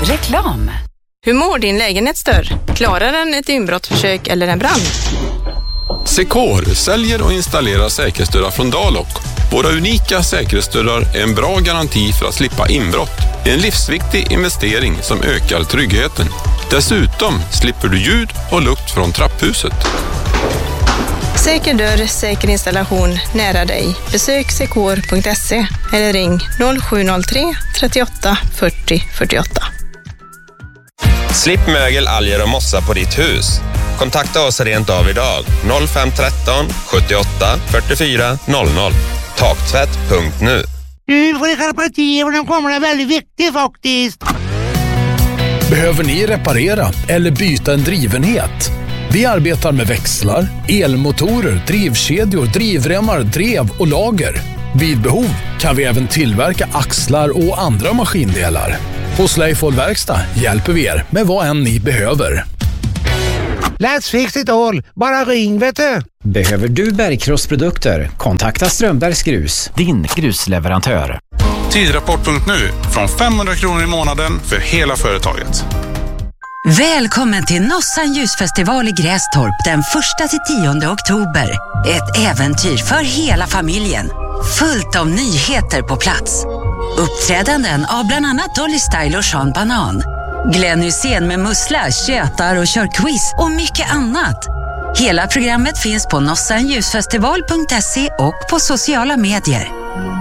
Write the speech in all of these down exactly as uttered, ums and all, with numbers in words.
Reklam. Hur mår din lägenhetsdörr? Klarar den ett inbrottsförsök eller en brand? Secor säljer och installerar säkerhetsdörrar från Dalok. Våra unika säkerhetsdörrar är en bra garanti för att slippa inbrott. En livsviktig investering som ökar tryggheten. Dessutom slipper du ljud och lukt från trapphuset. Säker dörr, säker installation nära dig. Besök secor punkt se eller ring noll sju noll tre trettioåtta fyrtio fyrtioåtta. Slipp mögel, alger och mossa på ditt hus. Kontakta oss rent av idag. noll fem ett tre sjuttioåtta fyrtiofyra noll noll. Taktvätt punkt nu. Nu får ni skärpa till och den kommer är väldigt viktig faktiskt. Behöver ni reparera eller byta en drivenhet? Vi arbetar med växlar, elmotorer, drivkedjor, drivremmar, drev och lager. Vid behov kan vi även tillverka axlar och andra maskindelar. Hos Leifol Verkstad hjälper vi er med vad än ni behöver. Let's fix it all. Bara ring, vet du. Behöver du bergkrossprodukter? Kontakta Strömbergs Grus, din grusleverantör. Tidrapport punkt nu från femhundra kronor i månaden för hela företaget. Välkommen till Nossan ljusfestival i Grästorp den första till tionde oktober. Ett äventyr för hela familjen. Fullt av nyheter på plats. Uppträdanden av bland annat Dolly Style och Sean Banan. Glenn Hussein med mussla, tjötar och kör quiz och mycket annat. Hela programmet finns på nossan ljusfestival punkt se och på sociala medier.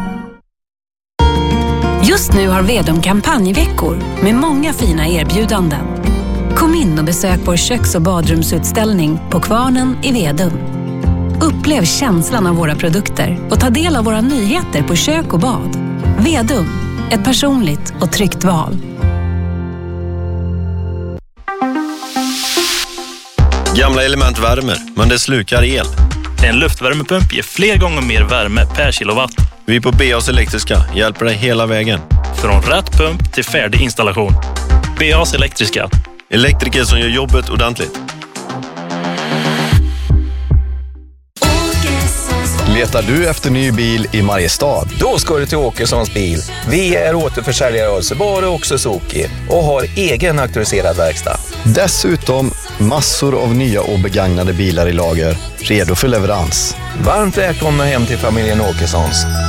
Just nu har Vedum kampanjveckor med många fina erbjudanden. Kom in och besök vår köks- och badrumsutställning på Kvarnen i Vedum. Upplev känslan av våra produkter och ta del av våra nyheter på kök och bad. Vedum, ett personligt och tryggt val. Gamla element värmer, men det slukar el. En luftvärmepump ger fler gånger mer värme per kilowatt. Vi på B A S Elektriska hjälper dig hela vägen. Från rätt pump till färdig installation. B A S Elektriska. Elektriker som gör jobbet ordentligt. Letar du efter ny bil i Mariestad? Då ska du till Åkessons bil. Vi är återförsäljare av Subaru och Suzuki och har egen auktoriserad verkstad. Dessutom massor av nya och begagnade bilar i lager, redo för leverans. Varmt välkomna hem till familjen Åkessons.